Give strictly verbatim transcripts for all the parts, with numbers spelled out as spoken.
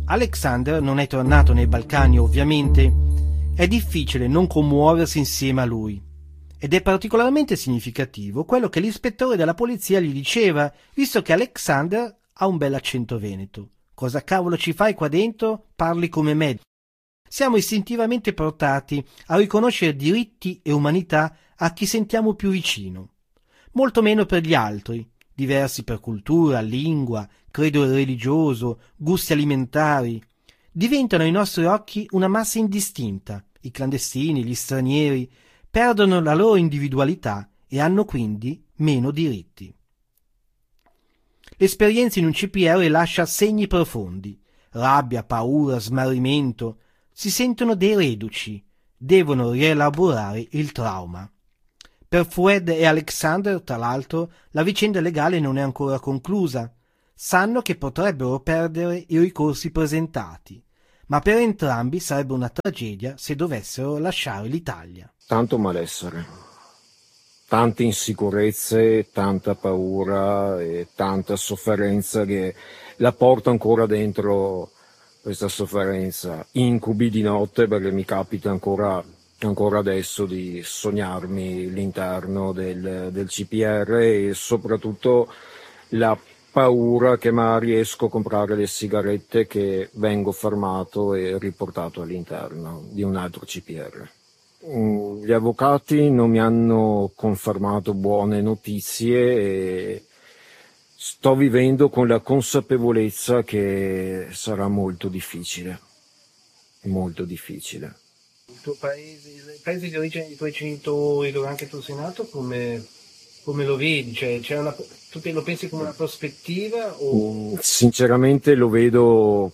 Alexander non è tornato nei Balcani, ovviamente. È difficile non commuoversi insieme a lui. Ed è particolarmente significativo quello che l'ispettore della polizia gli diceva, visto che Alexander ha un bel accento veneto. Cosa cavolo ci fai qua dentro? Parli come me. Siamo istintivamente portati a riconoscere diritti e umanità a chi sentiamo più vicino. Molto meno per gli altri, diversi per cultura, lingua, credo religioso, gusti alimentari. Diventano ai nostri occhi una massa indistinta. I clandestini, gli stranieri, perdono la loro individualità e hanno quindi meno diritti. L'esperienza in un C P R lascia segni profondi. Rabbia, paura, smarrimento. Si sentono dei reduci. Devono rielaborare il trauma. Per Fouad e Alexander, tra l'altro, la vicenda legale non è ancora conclusa. Sanno che potrebbero perdere i ricorsi presentati, ma per entrambi sarebbe una tragedia se dovessero lasciare l'Italia. Tanto malessere, tante insicurezze, tanta paura e tanta sofferenza che la porto ancora dentro, questa sofferenza. Incubi di notte, perché mi capita ancora, ancora adesso di sognarmi l'interno del, del C P R, e soprattutto la paura che mai riesco a comprare le sigarette, che vengo fermato e riportato all'interno di un altro C P R. Gli avvocati non mi hanno confermato buone notizie e sto vivendo con la consapevolezza che sarà molto difficile, molto difficile. Il tuo paese, il paese di origine dei tuoi genitori, dove anche tu sei nato, come, come lo vedi? Cioè, c'è una, tu lo pensi come una prospettiva? O... Sinceramente lo vedo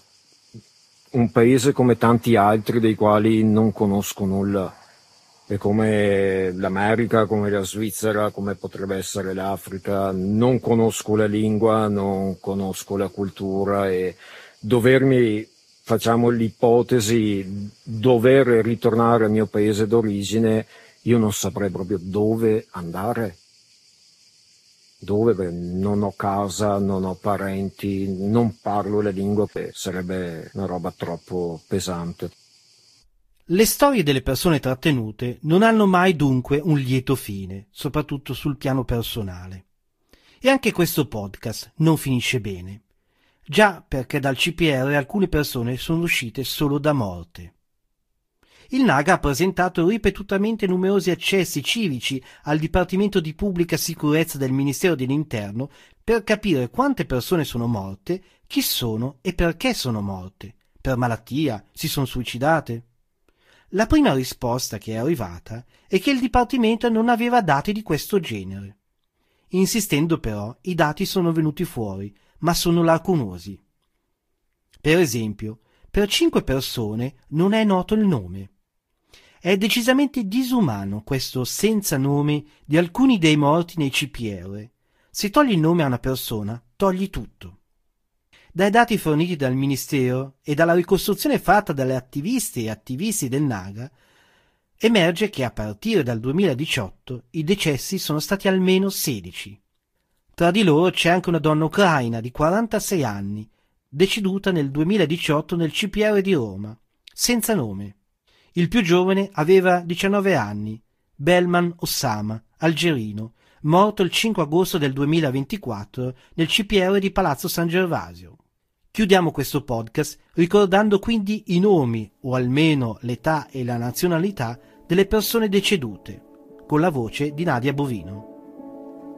un paese come tanti altri dei quali non conosco nulla. È come l'America, come la Svizzera, come potrebbe essere l'Africa. Non conosco la lingua, non conosco la cultura, e dovermi, facciamo l'ipotesi, dover ritornare al mio paese d'origine, io non saprei proprio dove andare. Dove? Beh, non ho casa, non ho parenti, non parlo la lingua, beh, sarebbe una roba troppo pesante. Le storie delle persone trattenute non hanno mai dunque un lieto fine, soprattutto sul piano personale. E anche questo podcast non finisce bene. Già perché dal C P R alcune persone sono uscite solo da morte. Il Naga ha presentato ripetutamente numerosi accessi civici al Dipartimento di Pubblica Sicurezza del Ministero dell'Interno per capire quante persone sono morte, chi sono e perché sono morte. Per malattia? Si sono suicidate? La prima risposta che è arrivata è che il Dipartimento non aveva dati di questo genere. Insistendo però, i dati sono venuti fuori, ma sono lacunosi. Per esempio, per cinque persone non è noto il nome. È decisamente disumano questo senza nome di alcuni dei morti nei C P R. Se togli il nome a una persona, togli tutto. Dai dati forniti dal Ministero e dalla ricostruzione fatta dalle attiviste e attivisti del Naga, emerge che a partire dal duemiladiciotto i decessi sono stati almeno sedici. Tra di loro c'è anche una donna ucraina di quarantasei anni, deceduta nel duemiladiciotto nel C P R di Roma, senza nome. Il più giovane aveva diciannove anni, Belman Ossama, algerino, morto il cinque agosto del duemilaventiquattro nel C P R di Palazzo San Gervasio. Chiudiamo questo podcast ricordando quindi i nomi, o almeno l'età e la nazionalità, delle persone decedute, con la voce di Nadia Bovino.